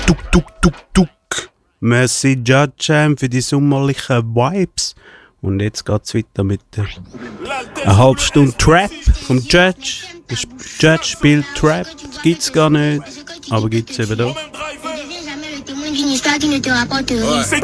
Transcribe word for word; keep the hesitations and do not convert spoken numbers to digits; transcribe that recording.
tuk, tuk, tuk, tuk. Merci, Judge, für die sommerlichen Vibes. Und jetzt geht's weiter mit der eine halbe Stunde Trap vom Judge. Der Judge spielt Trap, das gibt's gar nicht, aber gibt's eben doch. C'est